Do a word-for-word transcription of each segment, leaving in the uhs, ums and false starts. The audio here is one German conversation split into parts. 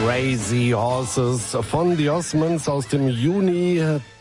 Crazy Horses von The Osmonds aus dem Juni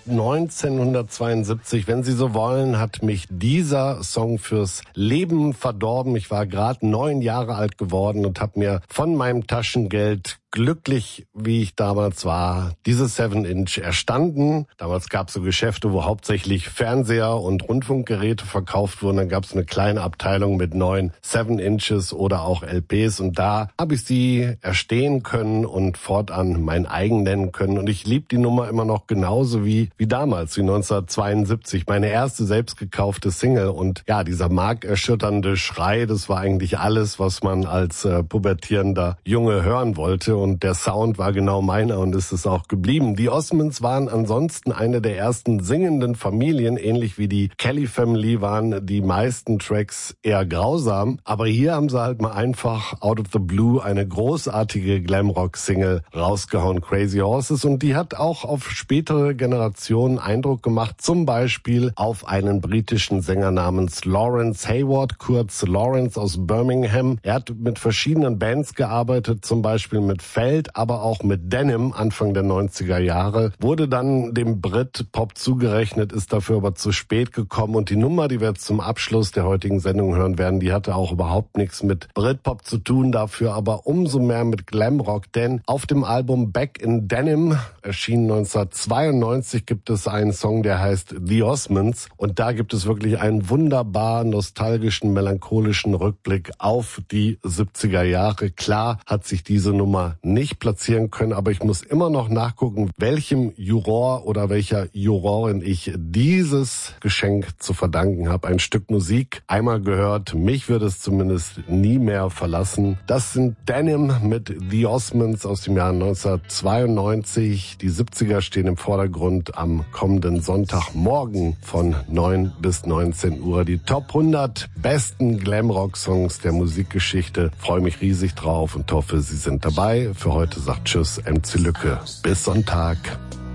neunzehnhundertzweiundsiebzig. Wenn Sie so wollen, hat mich dieser Song fürs Leben verdorben. Ich war gerade neun Jahre alt geworden und habe mir von meinem Taschengeld, glücklich wie ich damals war, diese seven inch erstanden. Damals gab es so Geschäfte, wo hauptsächlich Fernseher und Rundfunkgeräte verkauft wurden. Dann gab es eine kleine Abteilung mit neuen seven inches oder auch L Ps. Und da habe ich sie erstehen können und fortan mein eigen nennen können. Und ich liebe die Nummer immer noch genauso wie wie damals, wie neunzehnhundertzweiundsiebzig. Meine erste selbst gekaufte Single. Und ja, dieser markerschütternde Schrei, das war eigentlich alles, was man als äh, pubertierender Junge hören wollte. Und der Sound war genau meiner und ist es auch geblieben. Die Osmonds waren ansonsten eine der ersten singenden Familien. Ähnlich wie die Kelly Family waren die meisten Tracks eher grausam. Aber hier haben sie halt mal einfach out of the blue eine großartige Glamrock-Single rausgehauen, Crazy Horses. Und die hat auch auf spätere Generationen Eindruck gemacht. Zum Beispiel auf einen britischen Sänger namens Lawrence Hayward, kurz Lawrence aus Birmingham. Er hat mit verschiedenen Bands gearbeitet, zum Beispiel mit Feld, aber auch mit Denim Anfang der neunziger Jahre. Wurde dann dem Brit-Pop zugerechnet, ist dafür aber zu spät gekommen. Und die Nummer, die wir jetzt zum Abschluss der heutigen Sendung hören werden, die hatte auch überhaupt nichts mit Brit-Pop zu tun, dafür aber umso mehr mit Glamrock. Denn auf dem Album Back in Denim, erschienen neunzehnhundertzweiundneunzig, gibt es einen Song, der heißt The Osmonds. Und da gibt es wirklich einen wunderbar nostalgischen, melancholischen Rückblick auf die siebziger Jahre. Klar hat sich diese Nummer nicht platzieren können, aber ich muss immer noch nachgucken, welchem Juror oder welcher Jurorin ich dieses Geschenk zu verdanken habe. Ein Stück Musik, einmal gehört, mich würde es zumindest nie mehr verlassen. Das sind Denim mit The Osmonds aus dem Jahr neunzehnhundertzweiundneunzig. Die siebziger stehen im Vordergrund am kommenden Sonntagmorgen von neun bis neunzehn Uhr. Die Top hundert besten Glamrock-Songs der Musikgeschichte. Freue mich riesig drauf und hoffe, Sie sind dabei. Für heute sagt Tschüss, M C Lücke. Bis Sonntag.